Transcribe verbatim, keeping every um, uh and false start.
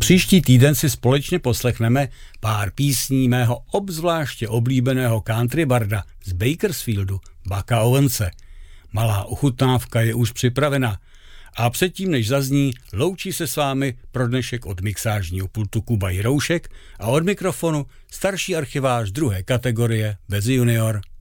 Příští týden si společně poslechneme pár písní mého obzvláště oblíbeného country barda z Bakersfieldu, Bucka Owense. Malá ochutnávka je už připravena a předtím, než zazní, loučí se s vámi pro dnešek od mixážního pultu Kuba Jiroušek a od mikrofonu starší archivář druhé kategorie Bezi junior.